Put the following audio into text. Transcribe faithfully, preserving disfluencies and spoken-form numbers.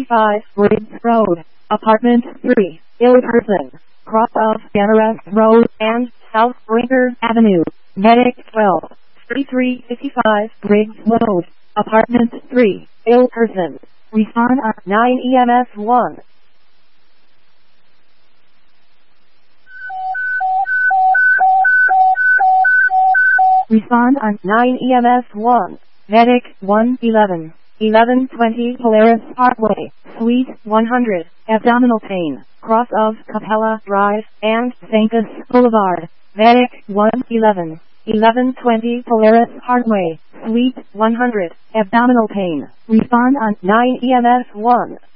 fifty-five, Briggs Road, Apartment three, ill person, cross of Generous Road and South Ringer Avenue, Medic twelve, thirty-three fifty-five, Briggs Road, Apartment three, ill person. Respond on nine E M S one. Respond on nine E M S one. Medic one eleven. eleven twenty Polaris Parkway, Suite one hundred, abdominal pain, cross of Capella Drive and Sanctus Boulevard. Medic one eleven. eleven twenty Polaris Parkway, Suite one hundred, abdominal pain. Respond on nine E M S one.